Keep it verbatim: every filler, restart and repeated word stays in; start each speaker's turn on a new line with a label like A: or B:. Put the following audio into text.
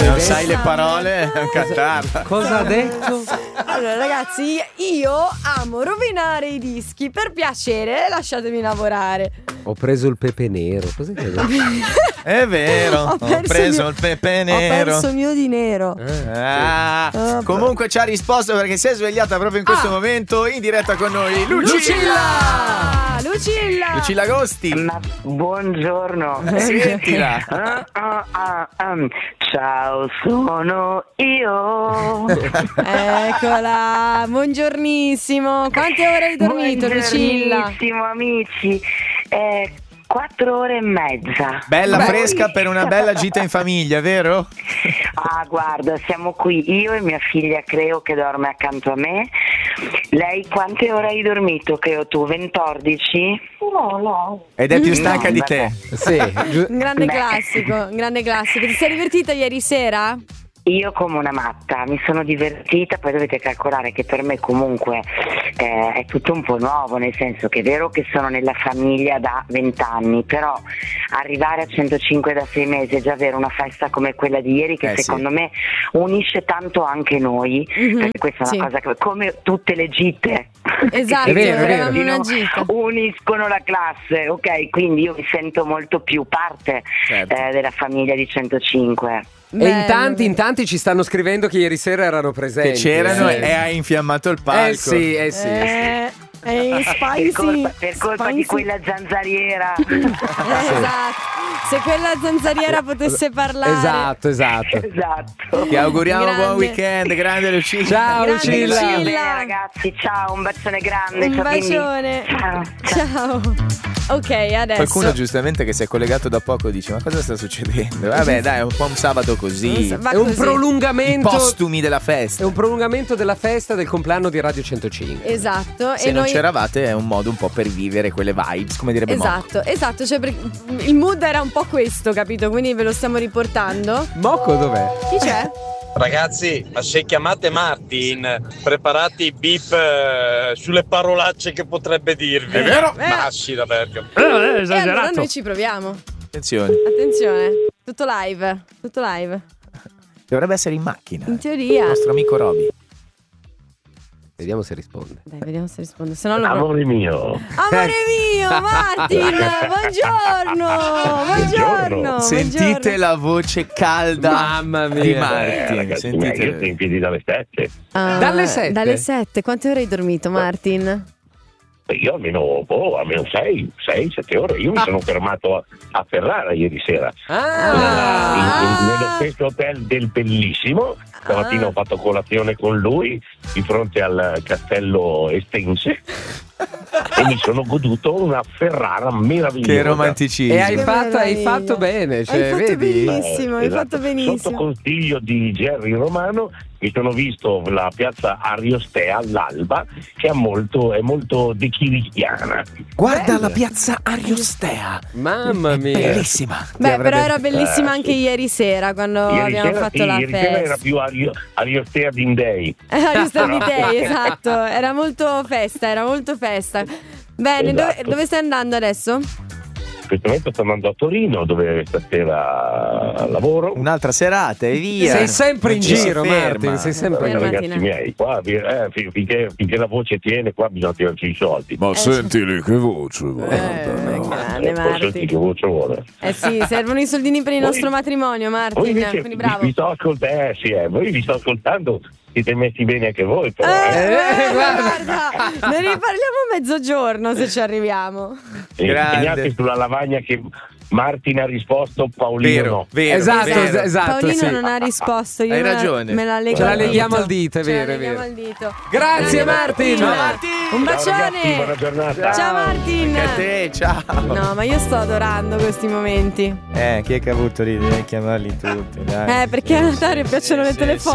A: Se non sai le parole, non cantarla.
B: Cosa ha detto?
C: Allora ragazzi, io amo rovinare i dischi. Per piacere, lasciatemi lavorare.
B: Ho preso il pepe nero. Cos'è che
A: È vero,
C: Ho
A: ho,
C: perso
A: preso
C: mio-
A: il pepe
C: Ho
A: nero.
C: perso il mio di nero.
A: Ah,
C: Ah,
A: comunque ci ha risposto perché si è svegliata proprio in questo
C: Ah.
A: momento in diretta con noi Lucilla.
C: Lucilla! Lucilla!
A: Lucilla Agosti.
D: Ma buongiorno.
A: Sentila.
D: Ah, ah, ah, ah. Ciao, sono io.
C: Eccola, buongiornissimo. Quante ore hai dormito, Lucilla?
D: Buongiornissimo amici. Eh, quattro ore e mezza.
A: Bella
D: Voi?
A: fresca per una bella gita in famiglia, vero?
D: Ah, guarda, siamo qui io e mia figlia Creo che dorme accanto a me. Lei quante ore hai dormito, Creo, tu? ventordici? No, no.
A: Ed è più stanca
D: No,
A: di
D: vabbè.
A: te.
B: Sì, giu-
C: Un grande
D: Beh.
C: classico, un grande classico. Ti sei divertita ieri sera?
D: Io come una matta, mi sono divertita, poi dovete calcolare che per me comunque eh, è tutto un po' nuovo, nel senso che è vero che sono nella famiglia da vent'anni, però arrivare a centocinque da sei mesi e già avere una festa come quella di ieri che
A: Eh,
D: secondo me unisce tanto anche noi,
C: Mhm,
D: perché questa è una
C: sì.
D: cosa che come tutte le gite
C: Esatto,
B: È vero, è vero.
C: eravamo una gita.
D: uniscono la classe, ok? Quindi io mi sento molto più parte
A: Certo.
D: eh, della famiglia di centocinque.
B: E in
C: Bello,
B: tanti, in
C: bello.
B: tanti ci stanno scrivendo che ieri sera erano presenti.
A: Che c'erano
B: eh.
A: e ha infiammato il palco.
B: Eh sì, eh sì.
C: Eh, è
D: Per
C: spicy.
D: colpa, per colpa di
C: spicy.
D: quella zanzariera.
C: Eh, esatto. Se quella zanzariera potesse parlare.
B: Esatto, esatto.
D: Esatto.
A: Ti auguriamo
C: Grande.
A: buon weekend, grande Lucilla.
B: Ciao
C: Grande
B: Lucilla.
C: Lucilla.
D: Bene, ragazzi, ciao, un bacione grande.
C: Un
D: ciao, bimbi.
C: bacione.
D: Ciao.
C: Ciao. Ok, adesso.
A: Qualcuno giustamente che si è collegato da poco dice: ma cosa sta succedendo? Vabbè, dai, è un po' un sabato così.
C: Va
B: È un
C: così.
A: I
B: prolungamento.
A: postumi della
B: È
A: festa.
B: un prolungamento della festa del compleanno di Radio centocinque.
C: Esatto.
A: Se
C: e
A: non
C: noi...
A: c'eravate è un modo un po' per vivere quelle vibes, come direbbe Mo.
C: Esatto, esatto, cioè perché il mood era un po' questo, capito? Quindi ve lo stiamo riportando.
B: Mocco dov'è?
C: Chi c'è?
E: Ragazzi, ma se chiamate Martin, preparate i beep eh, sulle parolacce che potrebbe dirvi.
A: È vero?
E: Massi da Bergamo.
C: E allora noi ci proviamo.
A: Attenzione,
C: Attenzione, tutto live, tutto live.
A: dovrebbe essere in macchina.
C: In
A: Il
C: teoria.
A: nostro amico Roby.
B: Vediamo se risponde.
C: Dai, vediamo se risponde. Se no lo
F: Amore mio,
C: Amore mio, Martin, buongiorno. Buongiorno.
A: Sentite
C: buongiorno.
A: la voce calda
B: Mamma mia.
A: di
F: eh,
A: Martin.
F: ragazzi miei, io sto
A: Sentite.
F: in piedi dalle sette.
C: Ah,
B: Dalle sette?
C: Dalle sette. Quante ore hai dormito, Martin?
F: Io almeno, boh, almeno sei, sei, sette ore. Io mi sono fermato a, a Ferrara ieri sera.
B: Ah.
F: In- in- nello stesso hotel del Bellissimo. Stamattina
C: Ah.
F: ho fatto colazione con lui di fronte al castello Estense e mi sono goduto una Ferrara meravigliosa.
A: Che romanticismo.
B: E hai
C: Che
B: fatto, hai
C: meraviglia.
B: fatto bene, cioè,
C: Hai fatto
B: vedi?
C: benissimo, hai
F: esatto.
C: fatto
F: Sotto
C: benissimo.
F: consiglio di Jerry Romano mi sono visto la piazza Ariostea all'alba, che è molto, è molto dechirichiana.
A: Guarda la piazza Ariostea.
B: Mamma mia.
A: Bellissima. Ti
C: Beh,
A: avrebbe-
C: però era bellissima
F: Eh,
C: anche
F: sì.
C: ieri sera quando
F: Ieri
C: abbiamo
F: sera,
C: fatto
F: sì,
C: la
F: ieri sera era
C: festa.
F: più Ario- Ariostea Dindei.
C: Aristo di te, esatto. Era molto festa, era molto festa. Bene, dove,
F: Esatto.
C: dove stai andando adesso?
F: In questo momento sto andando a Torino, dove stasera lavoro.
A: Un'altra serata e via.
B: Sei sempre in
A: Non ci si
B: giro,
A: ferma.
B: Martin, sei sempre in
C: Fermati,
B: giro.
F: Ragazzi
C: no.
F: miei, qua eh, fin- finché, finché la voce tiene, qua bisogna tirarci i soldi.
A: Ma
G: Sentili che voce, guarda.
C: Eh,
G: no.
C: grande
F: Eh, forse
C: Martin.
F: che voce vuole.
C: Eh sì, servono i soldini per il
F: Voi-
C: nostro matrimonio,
F: Voi
C: Martin.
F: invece
C: Quindi
F: vi,
C: bravo.
F: vi sto ascoltando, eh, sì, eh, voi vi sto ascoltando, siete messi bene anche voi, però.
C: Eh,
F: eh.
C: eh, guarda, ne riparliamo a mezzogiorno se ci arriviamo.
F: E
A: Grande.
F: Impegnate sulla lavagna che Martin ha risposto, Paolino
A: Vero,
F: no.
A: vero.
B: Esatto,
A: vero.
B: es- esatto.
C: Paolino
B: sì.
C: non ha risposto. Io
A: Hai
C: me la-
A: ragione.
C: Me la leggo
B: Ce la
C: al
B: leghiamo
C: dito.
B: al dito, è
C: Ce la
B: vero, è
C: leghiamo
B: vero.
C: al dito.
B: Grazie Martin.
A: Ciao Martin.
C: Un
F: Ciao ragazzi,
C: bacione.
F: buona giornata.
C: Ciao Martin.
A: Anche a te, ciao.
C: No, ma io sto adorando questi momenti.
A: Eh, chi è che ha avuto l'idea di chiamarli tutti? Dai.
C: Eh, perché a Dario piacciono le
A: sì,
C: telefoniche.